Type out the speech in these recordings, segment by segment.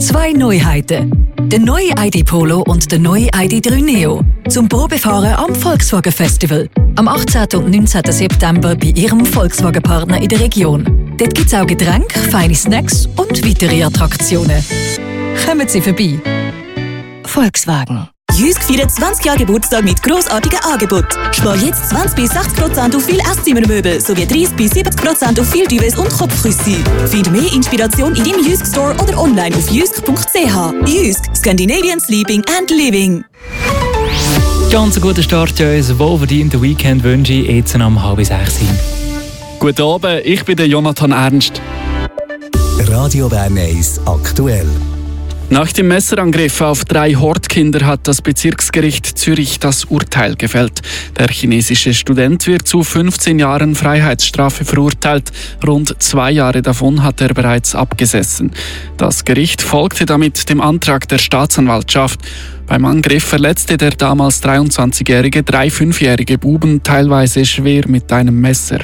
Zwei Neuheiten. Der neue ID Polo und der neue ID.3 Neo. Zum Probefahren am Volkswagen Festival. Am 18. und 19. September bei Ihrem Volkswagen-Partner in der Region. Dort gibt es auch Getränke, feine Snacks und weitere Attraktionen. Kommen Sie vorbei. Volkswagen. Jysk feiert 20 Jahre Geburtstag mit grossartigen Angeboten. Spar jetzt 20-60% auf viele Esszimmermöbel sowie 30-70% auf viele Duvets und Kopfküsse. Find mehr Inspiration in deinem Jysk Store oder online auf jysk.ch. Jysk, Scandinavian Sleeping and Living. Ganz einen guten Start in unser wohlverdienten Weekend wünsche ich jetzt um 5:30. Guten Abend, ich bin der Jonathan Ernst. Radio Bern 1 aktuell. Nach dem Messerangriff auf 3 Hortkinder hat das Bezirksgericht Zürich das Urteil gefällt. Der chinesische Student wird zu 15 Jahren Freiheitsstrafe verurteilt. Rund 2 Jahre davon hat er bereits abgesessen. Das Gericht folgte damit dem Antrag der Staatsanwaltschaft. Beim Angriff verletzte der damals 23-jährige 3 5-jährige Buben teilweise schwer mit einem Messer.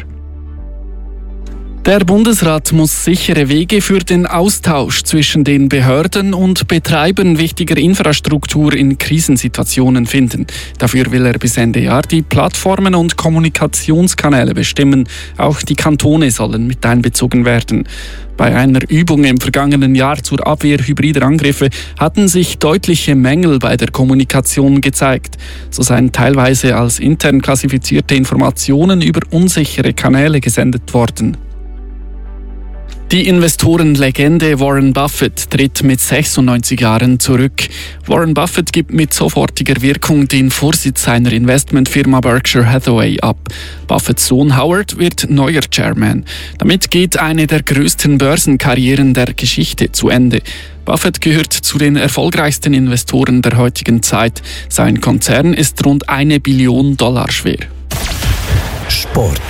Der Bundesrat muss sichere Wege für den Austausch zwischen den Behörden und Betreibern wichtiger Infrastruktur in Krisensituationen finden. Dafür will er bis Ende Jahr die Plattformen und Kommunikationskanäle bestimmen. Auch die Kantone sollen mit einbezogen werden. Bei einer Übung im vergangenen Jahr zur Abwehr hybrider Angriffe hatten sich deutliche Mängel bei der Kommunikation gezeigt. So seien teilweise als intern klassifizierte Informationen über unsichere Kanäle gesendet worden. Die Investorenlegende Warren Buffett tritt mit 96 Jahren zurück. Warren Buffett gibt mit sofortiger Wirkung den Vorsitz seiner Investmentfirma Berkshire Hathaway ab. Buffetts Sohn Howard wird neuer Chairman. Damit geht eine der größten Börsenkarrieren der Geschichte zu Ende. Buffett gehört zu den erfolgreichsten Investoren der heutigen Zeit. Sein Konzern ist rund $1 Billion schwer. Sport.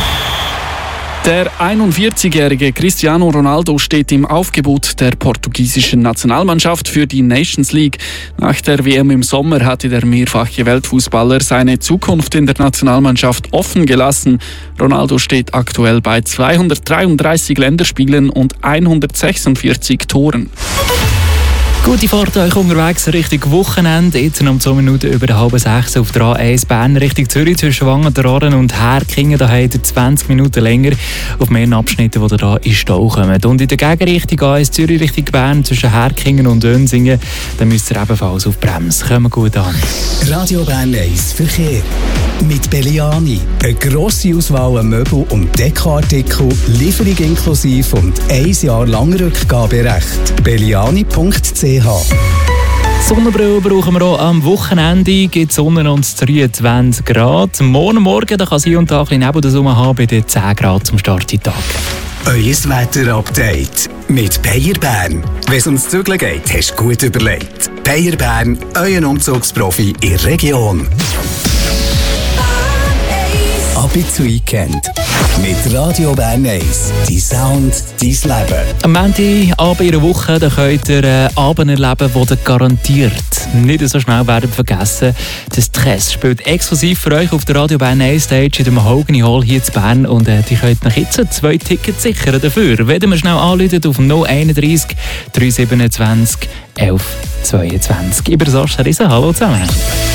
Der 41-jährige Cristiano Ronaldo steht im Aufgebot der portugiesischen Nationalmannschaft für die Nations League. Nach der WM im Sommer hatte der mehrfache Weltfußballer seine Zukunft in der Nationalmannschaft offen gelassen. Ronaldo steht aktuell bei 233 Länderspielen und 146 Toren. Gute Fahrt euch unterwegs Richtung Wochenende. Jetzt um 2 Minuten über 5:30 auf der A1 Bern Richtung Zürich zwischen Wangen-Roren und Herkingen. Da habt ihr 20 Minuten länger auf mehreren Abschnitten, die ihr da in Stau kommt. Und in der Gegenrichtung A1 Zürich Richtung Bern zwischen Herkingen und Önsingen, da müsst ihr ebenfalls auf Bremse. Kommt gut an. Radio Bern 1 Verkehr. Mit Belliani. Eine grosse Auswahl an Möbel- und Dekoartikel, Lieferung inklusive und 1 Jahr lang Rückgaberecht. Belliani.ch. Sonnenbrille brauchen wir auch am Wochenende. Gibt Sonne und 23 Grad. Morgen da kann es hier und da ein bisschen Nebel haben bei den 10 Grad zum Start in den Tag. Euer Wetter-Update mit Bayer Bern. Wenn es ums Zügeln geht, hast du gut überlegt. Bayer Bern, euer Umzugsprofi in der Region. Ab ins Weekend mit Radio Bern 1. Dein Sound, dein Leben. Am Montagabend in einer Woche da könnt ihr einen Abend erleben, wo ihr garantiert nicht so schnell werdet vergessen. Das Stress spielt exklusiv für euch auf der Radio Bern 1 Stage in der Mahogany Hall hier in Bern. Und die könnt nach jetzt 2 Tickets sichern dafür. Wenn ihr schnell anruft auf 031 327 11 22. Über Sascha Riesen, hallo zusammen.